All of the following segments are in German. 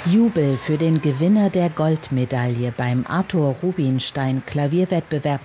Jubel für den Gewinner der Goldmedaille beim Arthur Rubinstein Klavierwettbewerb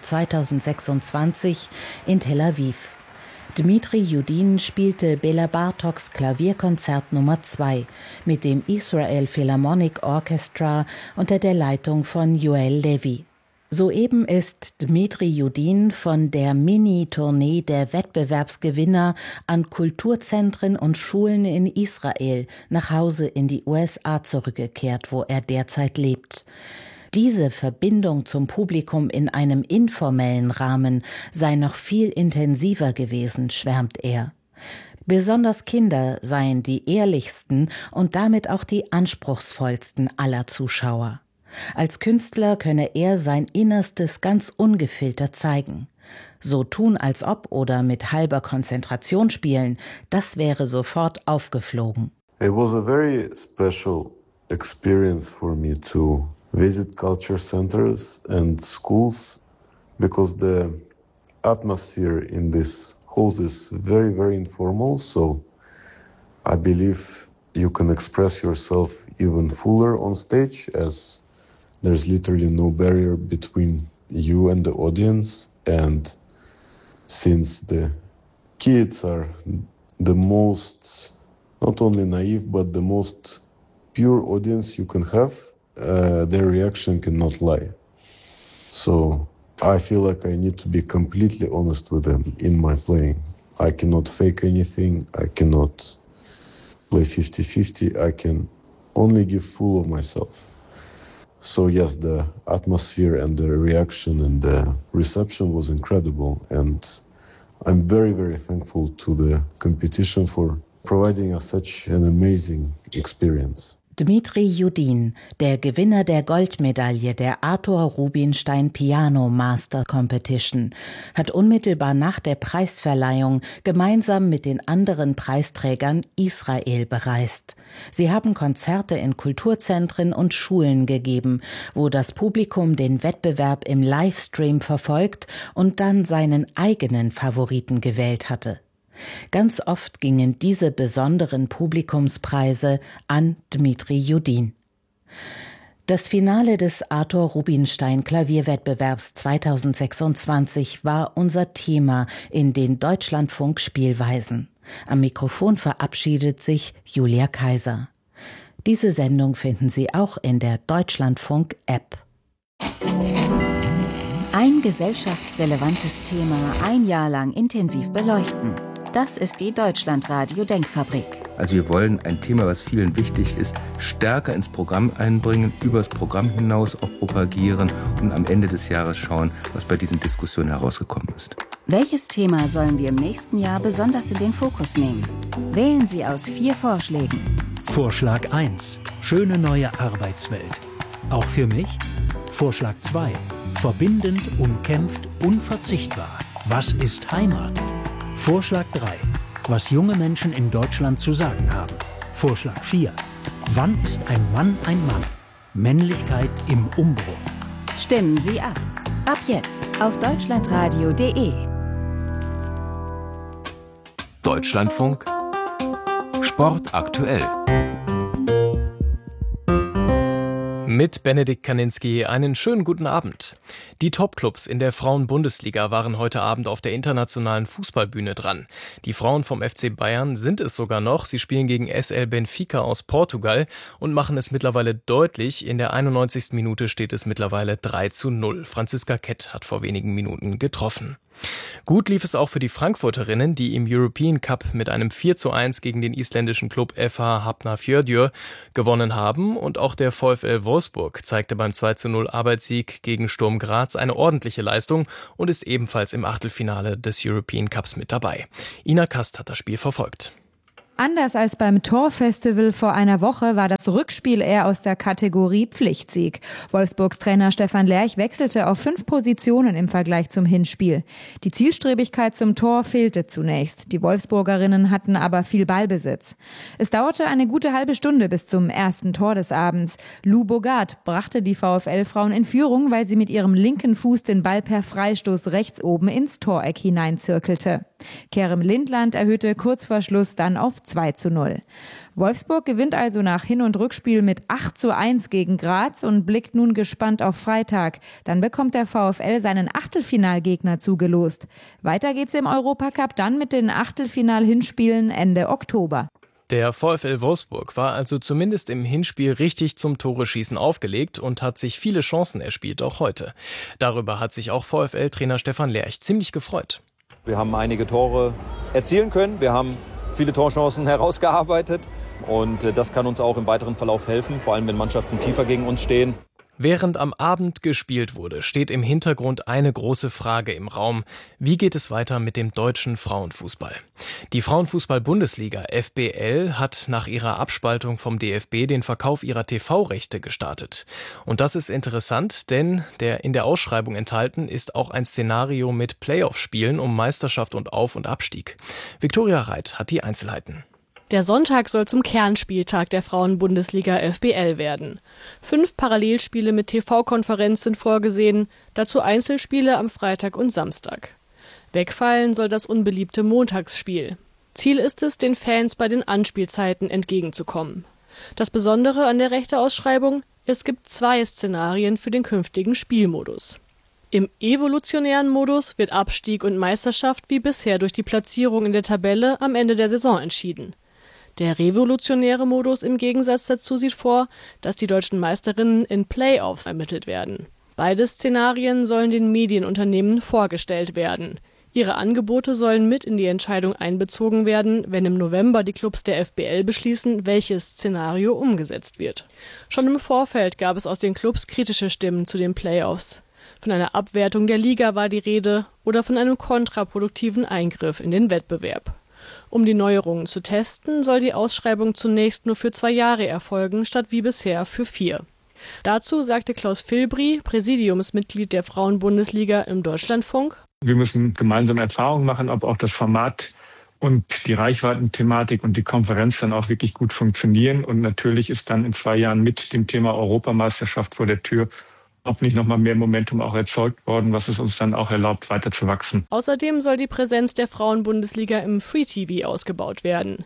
2026 in Tel Aviv. Dmitri Yudin spielte Bela Bartoks Klavierkonzert Nummer 2 mit dem Israel Philharmonic Orchestra unter der Leitung von Yoel Levi. Soeben ist Dmitri Yudin von der Mini-Tournee der Wettbewerbsgewinner an Kulturzentren und Schulen in Israel nach Hause in die USA zurückgekehrt, wo er derzeit lebt. Diese Verbindung zum Publikum in einem informellen Rahmen sei noch viel intensiver gewesen, schwärmt er. Besonders Kinder seien die ehrlichsten und damit auch die anspruchsvollsten aller Zuschauer. Als Künstler könne er sein Innerstes ganz ungefiltert zeigen. So tun als ob oder mit halber Konzentration spielen, das wäre sofort aufgeflogen. It was a very special experience for me to visit culture centers and schools because the atmosphere in this halls is very, very informal. So I believe you can express yourself even fuller on stage as there's literally no barrier between you and the audience. And since the kids are the most, not only naive, but the most pure audience you can have, their reaction cannot lie. So I feel like I need to be completely honest with them in my playing. I cannot fake anything. I cannot play 50-50. I can only give full of myself. So yes, the atmosphere and the reaction and the reception was incredible. And I'm very, very thankful to the competition for providing us such an amazing experience. Dmitri Yudin, der Gewinner der Goldmedaille der Arthur Rubinstein Piano Master Competition, hat unmittelbar nach der Preisverleihung gemeinsam mit den anderen Preisträgern Israel bereist. Sie haben Konzerte in Kulturzentren und Schulen gegeben, wo das Publikum den Wettbewerb im Livestream verfolgt und dann seinen eigenen Favoriten gewählt hatte. Ganz oft gingen diese besonderen Publikumspreise an Dmitri Yudin. Das Finale des Arthur Rubinstein Klavierwettbewerbs 2026 war unser Thema in den Deutschlandfunk Spielweisen. Am Mikrofon verabschiedet sich Julia Kaiser. Diese Sendung finden Sie auch in der Deutschlandfunk-App. Ein gesellschaftsrelevantes Thema ein Jahr lang intensiv beleuchten. Das ist die Deutschlandradio-Denkfabrik. Also wir wollen ein Thema, was vielen wichtig ist, stärker ins Programm einbringen, übers Programm hinaus auch propagieren und am Ende des Jahres schauen, was bei diesen Diskussionen herausgekommen ist. Welches Thema sollen wir im nächsten Jahr besonders in den Fokus nehmen? Wählen Sie aus 4 Vorschlägen. Vorschlag 1. Schöne neue Arbeitswelt. Auch für mich? Vorschlag 2. Verbindend, umkämpft, unverzichtbar. Was ist Heimat? Vorschlag 3. Was junge Menschen in Deutschland zu sagen haben. Vorschlag 4. Wann ist ein Mann ein Mann? Männlichkeit im Umbruch. Stimmen Sie ab. Ab jetzt auf deutschlandradio.de. Deutschlandfunk Sport aktuell. Mit Benedikt Kaninski einen schönen guten Abend. Die Topclubs in der Frauen-Bundesliga waren heute Abend auf der internationalen Fußballbühne dran. Die Frauen vom FC Bayern sind es sogar noch. Sie spielen gegen SL Benfica aus Portugal und machen es mittlerweile deutlich. In der 91. Minute steht es mittlerweile 3:0. Franziska Kett hat vor wenigen Minuten getroffen. Gut lief es auch für die Frankfurterinnen, die im European Cup mit einem 4:1 gegen den isländischen Club FH Hafnarfjörður gewonnen haben. Und auch der VfL Wolfsburg zeigte beim 2:0 Arbeitssieg gegen Sturm Graz eine ordentliche Leistung und ist ebenfalls im Achtelfinale des European Cups mit dabei. Ina Kast hat das Spiel verfolgt. Anders als beim Torfestival vor einer Woche war das Rückspiel eher aus der Kategorie Pflichtsieg. Wolfsburgs Trainer Stefan Lerch wechselte auf 5 Positionen im Vergleich zum Hinspiel. Die Zielstrebigkeit zum Tor fehlte zunächst. Die Wolfsburgerinnen hatten aber viel Ballbesitz. Es dauerte eine gute halbe Stunde bis zum ersten Tor des Abends. Lou Bogart brachte die VfL-Frauen in Führung, weil sie mit ihrem linken Fuß den Ball per Freistoß rechts oben ins Toreck hineinzirkelte. Kerem Lindland erhöhte kurz vor Schluss dann auf 2:0. Wolfsburg gewinnt also nach Hin- und Rückspiel mit 8:1 gegen Graz und blickt nun gespannt auf Freitag. Dann bekommt der VfL seinen Achtelfinalgegner zugelost. Weiter geht's im Europacup dann mit den Achtelfinal-Hinspielen Ende Oktober. Der VfL Wolfsburg war also zumindest im Hinspiel richtig zum Tore-Schießen aufgelegt und hat sich viele Chancen erspielt, auch heute. Darüber hat sich auch VfL-Trainer Stefan Lerch ziemlich gefreut. Wir haben einige Tore erzielen können, wir haben viele Torchancen herausgearbeitet und das kann uns auch im weiteren Verlauf helfen, vor allem wenn Mannschaften tiefer gegen uns stehen. Während am Abend gespielt wurde, steht im Hintergrund eine große Frage im Raum. Wie geht es weiter mit dem deutschen Frauenfußball? Die Frauenfußball-Bundesliga FBL hat nach ihrer Abspaltung vom DFB den Verkauf ihrer TV-Rechte gestartet. Und das ist interessant, denn in der Ausschreibung enthalten ist auch ein Szenario mit Playoff-Spielen um Meisterschaft und Auf- und Abstieg. Viktoria Reit hat die Einzelheiten. Der Sonntag soll zum Kernspieltag der Frauen-Bundesliga FBL werden. 5 Parallelspiele mit TV-Konferenz sind vorgesehen, dazu Einzelspiele am Freitag und Samstag. Wegfallen soll das unbeliebte Montagsspiel. Ziel ist es, den Fans bei den Anspielzeiten entgegenzukommen. Das Besondere an der Rechteausschreibung: Es gibt 2 Szenarien für den künftigen Spielmodus. Im evolutionären Modus wird Abstieg und Meisterschaft wie bisher durch die Platzierung in der Tabelle am Ende der Saison entschieden. Der revolutionäre Modus im Gegensatz dazu sieht vor, dass die deutschen Meisterinnen in Playoffs ermittelt werden. Beide Szenarien sollen den Medienunternehmen vorgestellt werden. Ihre Angebote sollen mit in die Entscheidung einbezogen werden, wenn im November die Clubs der FBL beschließen, welches Szenario umgesetzt wird. Schon im Vorfeld gab es aus den Clubs kritische Stimmen zu den Playoffs. Von einer Abwertung der Liga war die Rede oder von einem kontraproduktiven Eingriff in den Wettbewerb. Um die Neuerungen zu testen, soll die Ausschreibung zunächst nur für 2 Jahre erfolgen, statt wie bisher für 4. Dazu sagte Klaus Filbri, Präsidiumsmitglied der Frauenbundesliga im Deutschlandfunk: Wir müssen gemeinsam Erfahrungen machen, ob auch das Format und die Reichweitenthematik und die Konferenz dann auch wirklich gut funktionieren. Und natürlich ist dann in 2 Jahren mit dem Thema Europameisterschaft vor der Tür, ob nicht nochmal mehr Momentum auch erzeugt worden, was es uns dann auch erlaubt, weiter zu wachsen. Außerdem soll die Präsenz der Frauenbundesliga im Free TV ausgebaut werden.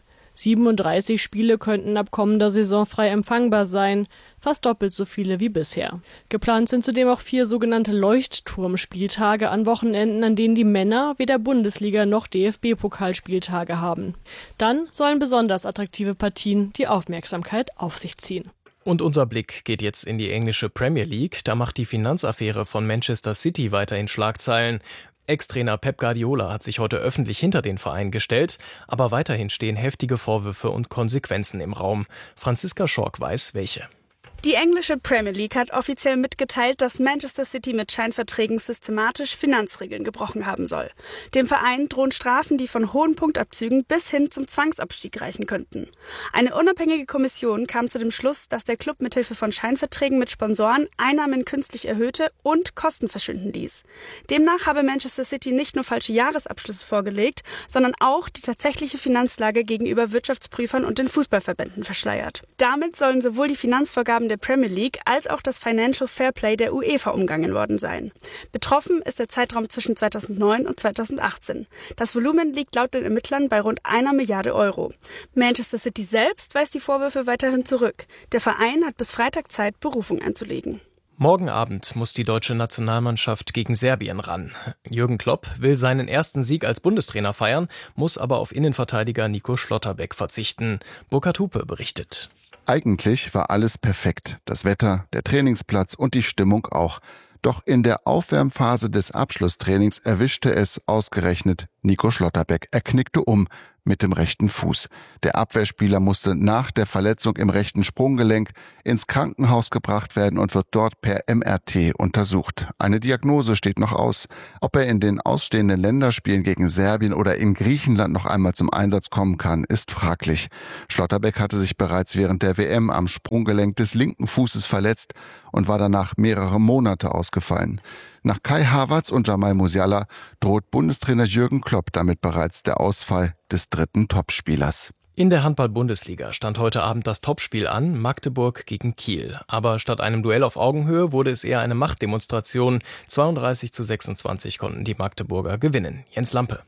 37 Spiele könnten ab kommender Saison frei empfangbar sein, fast doppelt so viele wie bisher. Geplant sind zudem auch 4 sogenannte Leuchtturmspieltage an Wochenenden, an denen die Männer weder Bundesliga noch DFB-Pokalspieltage haben. Dann sollen besonders attraktive Partien die Aufmerksamkeit auf sich ziehen. Und unser Blick geht jetzt in die englische Premier League. Da macht die Finanzaffäre von Manchester City weiterhin Schlagzeilen. Ex-Trainer Pep Guardiola hat sich heute öffentlich hinter den Verein gestellt, aber weiterhin stehen heftige Vorwürfe und Konsequenzen im Raum. Franziska Schork weiß, welche. Die englische Premier League hat offiziell mitgeteilt, dass Manchester City mit Scheinverträgen systematisch Finanzregeln gebrochen haben soll. Dem Verein drohen Strafen, die von hohen Punktabzügen bis hin zum Zwangsabstieg reichen könnten. Eine unabhängige Kommission kam zu dem Schluss, dass der Club mithilfe von Scheinverträgen mit Sponsoren Einnahmen künstlich erhöhte und Kosten verschwinden ließ. Demnach habe Manchester City nicht nur falsche Jahresabschlüsse vorgelegt, sondern auch die tatsächliche Finanzlage gegenüber Wirtschaftsprüfern und den Fußballverbänden verschleiert. Damit sollen sowohl die Finanzvorgaben der Premier League als auch das Financial Fairplay der UEFA umgangen worden sein. Betroffen ist der Zeitraum zwischen 2009 und 2018. Das Volumen liegt laut den Ermittlern bei rund 1 Milliarde Euro. Manchester City selbst weist die Vorwürfe weiterhin zurück. Der Verein hat bis Freitag Zeit, Berufung einzulegen. Morgen Abend muss die deutsche Nationalmannschaft gegen Serbien ran. Jürgen Klopp will seinen ersten Sieg als Bundestrainer feiern, muss aber auf Innenverteidiger Nico Schlotterbeck verzichten. Burkhard Hupe berichtet. Eigentlich war alles perfekt. Das Wetter, der Trainingsplatz und die Stimmung auch. Doch in der Aufwärmphase des Abschlusstrainings erwischte es ausgerechnet Nico Schlotterbeck. Er knickte um mit dem rechten Fuß. Der Abwehrspieler musste nach der Verletzung im rechten Sprunggelenk ins Krankenhaus gebracht werden und wird dort per MRT untersucht. Eine Diagnose steht noch aus. Ob er in den ausstehenden Länderspielen gegen Serbien oder in Griechenland noch einmal zum Einsatz kommen kann, ist fraglich. Schlotterbeck hatte sich bereits während der WM am Sprunggelenk des linken Fußes verletzt und war danach mehrere Monate ausgefallen. Nach Kai Havertz und Jamal Musiala droht Bundestrainer Jürgen Klopp damit bereits der Ausfall des dritten Topspielers. In der Handball-Bundesliga stand heute Abend das Topspiel an, Magdeburg gegen Kiel. Aber statt einem Duell auf Augenhöhe wurde es eher eine Machtdemonstration. 32:26 konnten die Magdeburger gewinnen. Jens Lampe.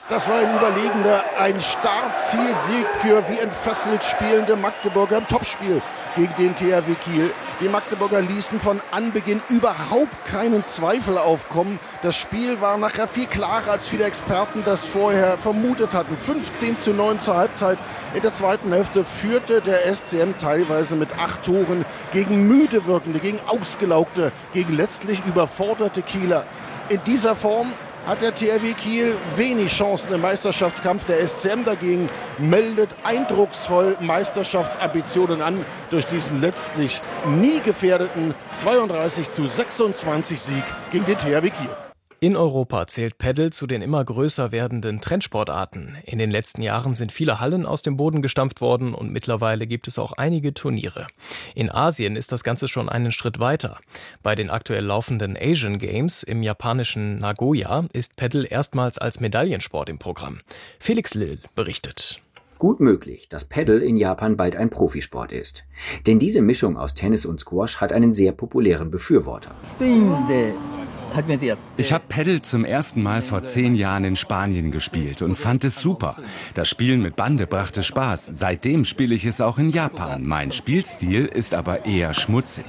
Das war ein überlegender, ein Startzielsieg für wie entfesselt spielende Magdeburger im Topspiel gegen den THW Kiel. Die Magdeburger ließen von Anbeginn überhaupt keinen Zweifel aufkommen. Das Spiel war nachher viel klarer, als viele Experten das vorher vermutet hatten. 15:9 zur Halbzeit. In der zweiten Hälfte führte der SCM teilweise mit 8 Toren gegen müde wirkende, gegen ausgelaugte, gegen letztlich überforderte Kieler. In dieser Form hat der THW Kiel wenig Chancen im Meisterschaftskampf. Der SCM dagegen meldet eindrucksvoll Meisterschaftsambitionen an durch diesen letztlich nie gefährdeten 32:26 Sieg gegen den THW Kiel. In Europa zählt Paddle zu den immer größer werdenden Trendsportarten. In den letzten Jahren sind viele Hallen aus dem Boden gestampft worden und mittlerweile gibt es auch einige Turniere. In Asien ist das Ganze schon einen Schritt weiter. Bei den aktuell laufenden Asian Games im japanischen Nagoya ist Paddle erstmals als Medaillensport im Programm. Felix Lill berichtet. Gut möglich, dass Paddle in Japan bald ein Profisport ist. Denn diese Mischung aus Tennis und Squash hat einen sehr populären Befürworter. Ich habe Paddle zum ersten Mal vor 10 Jahren in Spanien gespielt und fand es super. Das Spielen mit Bande brachte Spaß. Seitdem spiele ich es auch in Japan. Mein Spielstil ist aber eher schmutzig.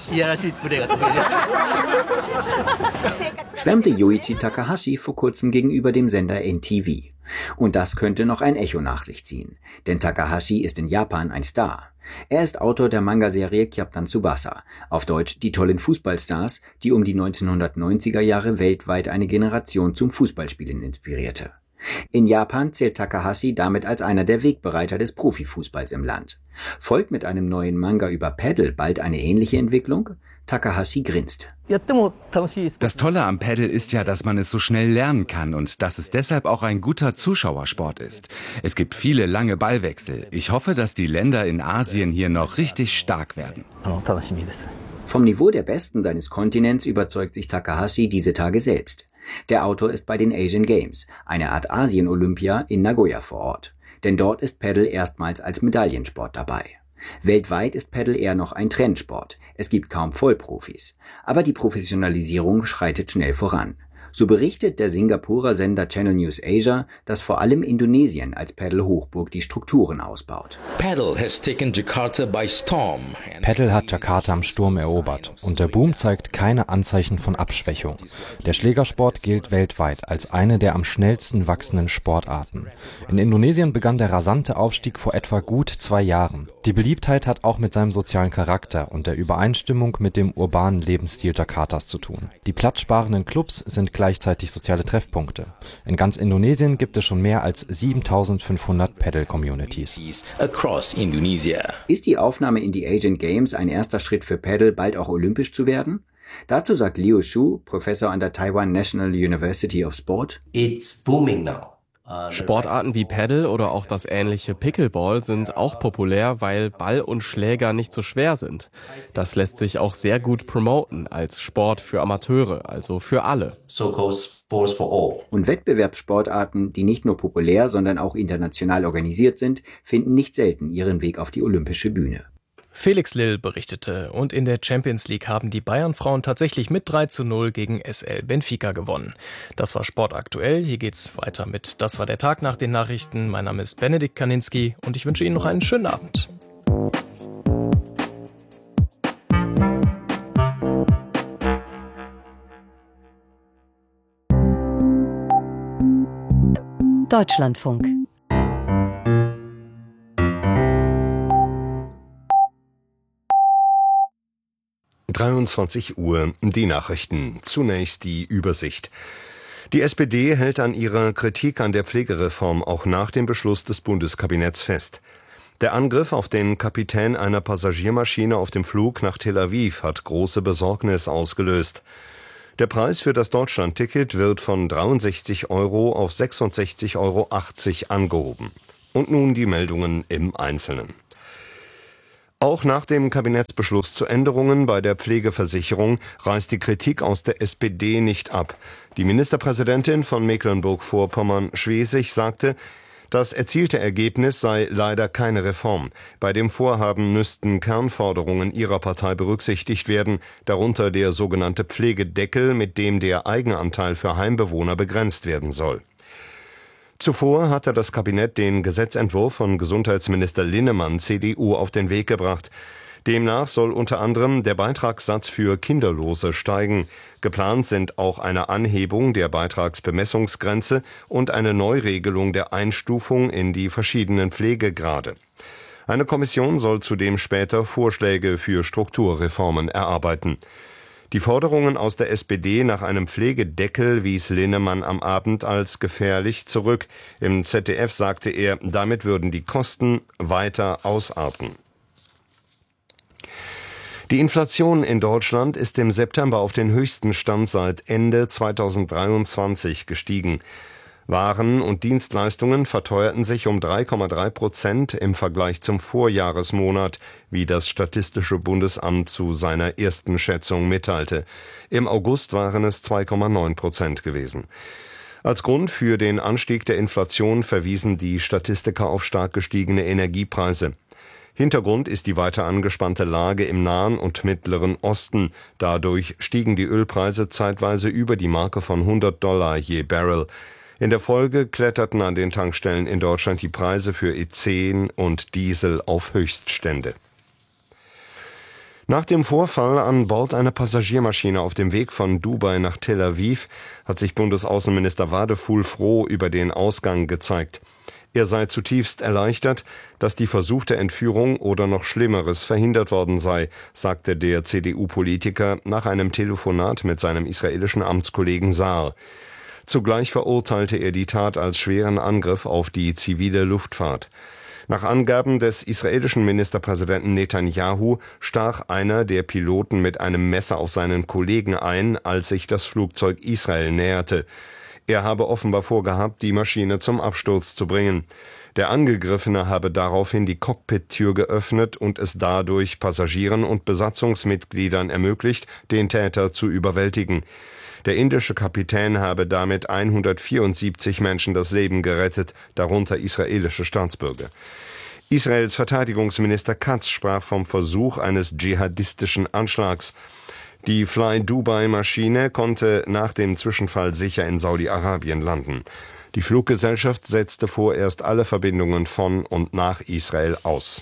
Schwärmte Yoichi Takahashi vor kurzem gegenüber dem Sender NTV. Und das könnte noch ein Echo nach sich ziehen. Denn Takahashi ist in Japan ein Star. Er ist Autor der Manga-Serie Captain Tsubasa, auf Deutsch die tollen Fußballstars, die um die 1990er Jahre weltweit eine Generation zum Fußballspielen inspirierte. In Japan zählt Takahashi damit als einer der Wegbereiter des Profifußballs im Land. Folgt mit einem neuen Manga über Paddle bald eine ähnliche Entwicklung? Takahashi grinst. Das Tolle am Paddle ist ja, dass man es so schnell lernen kann und dass es deshalb auch ein guter Zuschauersport ist. Es gibt viele lange Ballwechsel. Ich hoffe, dass die Länder in Asien hier noch richtig stark werden. Vom Niveau der Besten seines Kontinents überzeugt sich Takahashi diese Tage selbst. Der Autor ist bei den Asian Games, eine Art Asien-Olympia in Nagoya vor Ort. Denn dort ist Paddle erstmals als Medaillensport dabei. Weltweit ist Paddle eher noch ein Trendsport. Es gibt kaum Vollprofis. Aber die Professionalisierung schreitet schnell voran. So berichtet der Singapurer Sender Channel News Asia, dass vor allem Indonesien als Paddle-Hochburg die Strukturen ausbaut. Paddle hat Jakarta im Sturm erobert und der Boom zeigt keine Anzeichen von Abschwächung. Der Schlägersport gilt weltweit als eine der am schnellsten wachsenden Sportarten. In Indonesien begann der rasante Aufstieg vor etwa gut 2 Jahren. Die Beliebtheit hat auch mit seinem sozialen Charakter und der Übereinstimmung mit dem urbanen Lebensstil Jakartas zu tun. Die platzsparenden Clubs sind gleichzeitig soziale Treffpunkte. In ganz Indonesien gibt es schon mehr als 7500 Paddle-Communities. Ist die Aufnahme in die Asian Games ein erster Schritt für Paddle, bald auch olympisch zu werden? Dazu sagt Liu Shu, Professor an der Taiwan National University of Sport: It's booming now. Sportarten wie Paddle oder auch das ähnliche Pickleball sind auch populär, weil Ball und Schläger nicht so schwer sind. Das lässt sich auch sehr gut promoten als Sport für Amateure, also für alle. Und Wettbewerbssportarten, die nicht nur populär, sondern auch international organisiert sind, finden nicht selten ihren Weg auf die olympische Bühne. Felix Lill berichtete, und in der Champions League haben die Bayern-Frauen tatsächlich mit 3:0 gegen SL Benfica gewonnen. Das war Sport aktuell. Hier geht's weiter mit Das war der Tag nach den Nachrichten. Mein Name ist Benedikt Kaninski und ich wünsche Ihnen noch einen schönen Abend. Deutschlandfunk. Uhr, die Nachrichten. Zunächst die Übersicht. Die SPD hält an ihrer Kritik an der Pflegereform auch nach dem Beschluss des Bundeskabinetts fest. Der Angriff auf den Kapitän einer Passagiermaschine auf dem Flug nach Tel Aviv hat große Besorgnis ausgelöst. Der Preis für das Deutschlandticket wird von 63 € auf 66,80 € angehoben. Und nun die Meldungen im Einzelnen. Auch nach dem Kabinettsbeschluss zu Änderungen bei der Pflegeversicherung reißt die Kritik aus der SPD nicht ab. Die Ministerpräsidentin von Mecklenburg-Vorpommern, Schwesig, sagte, das erzielte Ergebnis sei leider keine Reform. Bei dem Vorhaben müssten Kernforderungen ihrer Partei berücksichtigt werden, darunter der sogenannte Pflegedeckel, mit dem der Eigenanteil für Heimbewohner begrenzt werden soll. Zuvor hatte das Kabinett den Gesetzentwurf von Gesundheitsminister Linnemann, CDU, auf den Weg gebracht. Demnach soll unter anderem der Beitragssatz für Kinderlose steigen. Geplant sind auch eine Anhebung der Beitragsbemessungsgrenze und eine Neuregelung der Einstufung in die verschiedenen Pflegegrade. Eine Kommission soll zudem später Vorschläge für Strukturreformen erarbeiten. Die Forderungen aus der SPD nach einem Pflegedeckel wies Linnemann am Abend als gefährlich zurück. Im ZDF sagte er, damit würden die Kosten weiter ausarten. Die Inflation in Deutschland ist im September auf den höchsten Stand seit Ende 2023 gestiegen. Waren und Dienstleistungen verteuerten sich um 3,3% im Vergleich zum Vorjahresmonat, wie das Statistische Bundesamt zu seiner ersten Schätzung mitteilte. Im August waren es 2,9% gewesen. Als Grund für den Anstieg der Inflation verwiesen die Statistiker auf stark gestiegene Energiepreise. Hintergrund ist die weiter angespannte Lage im Nahen und Mittleren Osten. Dadurch stiegen die Ölpreise zeitweise über die Marke von $100 je Barrel. In der Folge kletterten an den Tankstellen in Deutschland die Preise für E10 und Diesel auf Höchststände. Nach dem Vorfall an Bord einer Passagiermaschine auf dem Weg von Dubai nach Tel Aviv hat sich Bundesaußenminister Wadefuhl froh über den Ausgang gezeigt. Er sei zutiefst erleichtert, dass die versuchte Entführung oder noch Schlimmeres verhindert worden sei, sagte der CDU-Politiker nach einem Telefonat mit seinem israelischen Amtskollegen Saar. Zugleich verurteilte er die Tat als schweren Angriff auf die zivile Luftfahrt. Nach Angaben des israelischen Ministerpräsidenten Netanyahu stach einer der Piloten mit einem Messer auf seinen Kollegen ein, als sich das Flugzeug Israel näherte. Er habe offenbar vorgehabt, die Maschine zum Absturz zu bringen. Der Angegriffene habe daraufhin die Cockpit-Tür geöffnet und es dadurch Passagieren und Besatzungsmitgliedern ermöglicht, den Täter zu überwältigen. Der indische Kapitän habe damit 174 Menschen das Leben gerettet, darunter israelische Staatsbürger. Israels Verteidigungsminister Katz sprach vom Versuch eines dschihadistischen Anschlags. Die Fly-Dubai-Maschine konnte nach dem Zwischenfall sicher in Saudi-Arabien landen. Die Fluggesellschaft setzte vorerst alle Verbindungen von und nach Israel aus.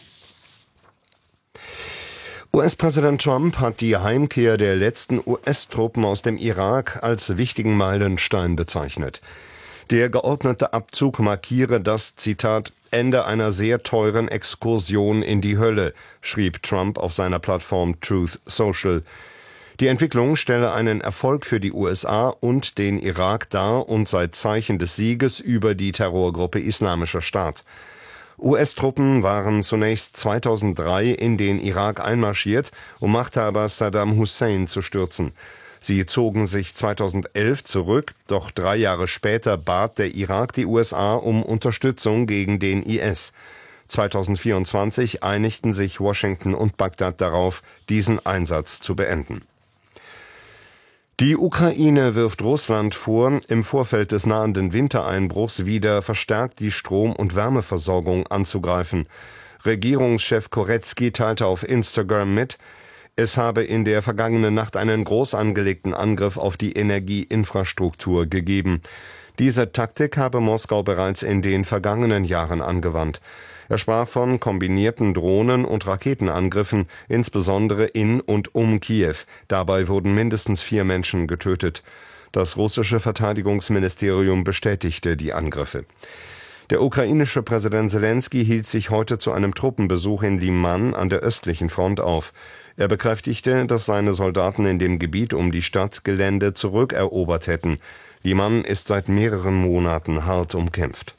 US-Präsident Trump hat die Heimkehr der letzten US-Truppen aus dem Irak als wichtigen Meilenstein bezeichnet. Der geordnete Abzug markiere das, Zitat, Ende einer sehr teuren Exkursion in die Hölle, schrieb Trump auf seiner Plattform Truth Social. Die Entwicklung stelle einen Erfolg für die USA und den Irak dar und sei Zeichen des Sieges über die Terrorgruppe Islamischer Staat. US-Truppen waren zunächst 2003 in den Irak einmarschiert, um Machthaber Saddam Hussein zu stürzen. Sie zogen sich 2011 zurück, doch 3 Jahre später bat der Irak die USA um Unterstützung gegen den IS. 2024 einigten sich Washington und Bagdad darauf, diesen Einsatz zu beenden. Die Ukraine wirft Russland vor, im Vorfeld des nahenden Wintereinbruchs wieder verstärkt die Strom- und Wärmeversorgung anzugreifen. Regierungschef Koretski teilte auf Instagram mit, es habe in der vergangenen Nacht einen groß angelegten Angriff auf die Energieinfrastruktur gegeben. Diese Taktik habe Moskau bereits in den vergangenen Jahren angewandt. Er sprach von kombinierten Drohnen- und Raketenangriffen, insbesondere in und um Kiew. Dabei wurden mindestens 4 Menschen getötet. Das russische Verteidigungsministerium bestätigte die Angriffe. Der ukrainische Präsident Selenskyj hielt sich heute zu einem Truppenbesuch in Liman an der östlichen Front auf. Er bekräftigte, dass seine Soldaten in dem Gebiet um die Stadt Gelände zurückerobert hätten. Liman ist seit mehreren Monaten hart umkämpft.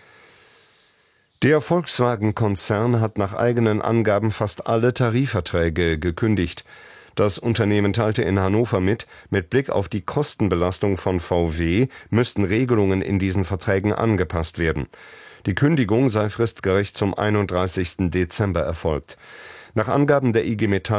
Der Volkswagen-Konzern hat nach eigenen Angaben fast alle Tarifverträge gekündigt. Das Unternehmen teilte in Hannover mit Blick auf die Kostenbelastung von VW müssten Regelungen in diesen Verträgen angepasst werden. Die Kündigung sei fristgerecht zum 31. Dezember erfolgt. Nach Angaben der IG Metall